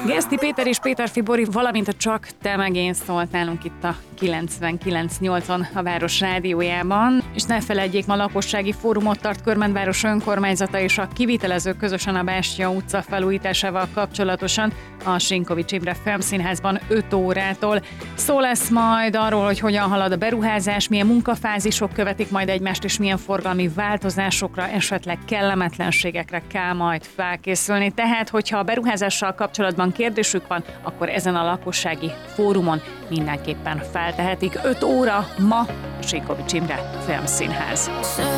Geszti Péter és Péter Fibori, valamint a Csak te meg én szólt nálunk itt a 99.8-on a Város Rádiójában. És ne feledjék, ma lakossági fórumot tart Körmendváros önkormányzata és a kivitelezők közösen a Bástia utca felújításával kapcsolatosan a Sinkovics Imre Filmszínházban 5 órától. Szó lesz majd arról, hogy hogyan halad a beruházás, milyen munkafázisok követik majd egymást, és milyen forgalmi változásokra, esetleg kellemetlenségekre kell majd felkészülni. Tehát, hogyha a beruházással kapcsolatban kérdésük van, akkor ezen a lakossági fórumon mindenképpen feltehetik. 5 óra ma a Sinkovics Imre Filmszínház.